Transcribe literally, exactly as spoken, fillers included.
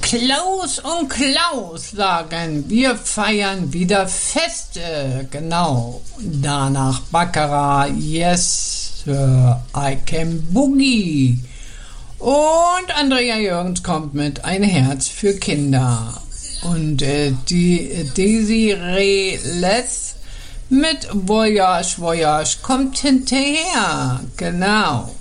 Klaus und Klaus sagen, wir feiern wieder Feste. Genau. Danach Baccarat, Yes, Sir, I Can Boogie. Und Andrea Jürgens kommt mit Ein Herz für Kinder. Und äh, die Desiree Les mit Voyage, Voyage kommt hinterher. Genau.